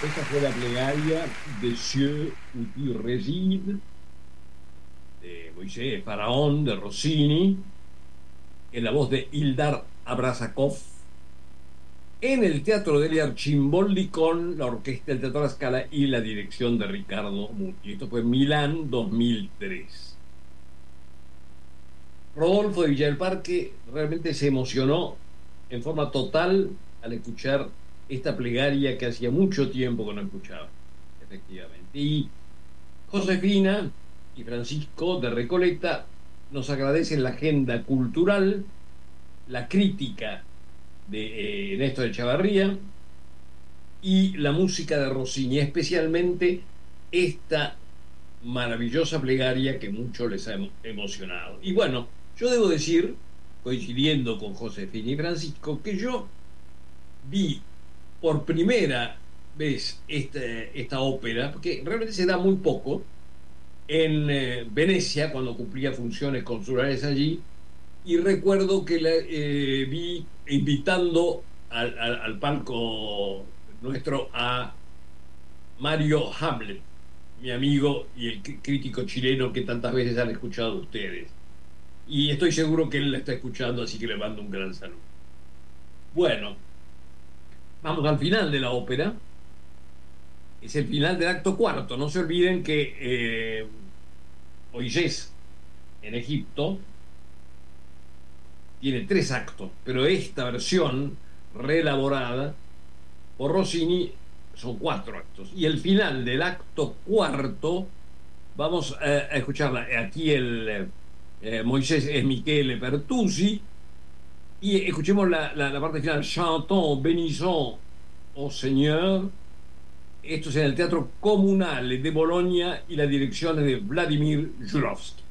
Esta fue la plegaria de Cieux où tu résides, de Moisés Faraón, de Rossini, en la voz de Ildar Abrasakov, en el Teatro degli Arcimboldi con la Orquesta del Teatro La Scala y la dirección de Ricardo Muti. Esto fue en Milán 2003. Rodolfo de Villa del Parque realmente se emocionó en forma total al escuchar esta plegaria que hacía mucho tiempo que no escuchaba, efectivamente. Y Josefina y Francisco de Recoleta nos agradecen la agenda cultural, la crítica de Néstor Echavarría y la música de Rossini, especialmente esta maravillosa plegaria que mucho les ha emocionado. Y bueno, yo debo decir, coincidiendo con Josefina y Francisco, que yo vi por primera vez esta ópera, porque realmente se da muy poco, en Venecia, cuando cumplía funciones consulares allí, y recuerdo que la vi invitando al palco nuestro a Mario Hamlet, mi amigo y el crítico chileno que tantas veces han escuchado ustedes. Y estoy seguro que él la está escuchando, así que le mando un gran saludo. Bueno, vamos al final de la ópera. Es el final del acto cuarto. No se olviden que Moisés en Egipto tiene tres actos, pero esta versión reelaborada por Rossini son cuatro actos. Y el final del acto cuarto, vamos a escucharla. Aquí el Moisés es Michele Pertusi, y escuchemos la parte final, Chantons, bénissons au Seigneur. Esto es en el Teatro Comunale de Bolonia y la dirección es de Vladimir Jurovsky.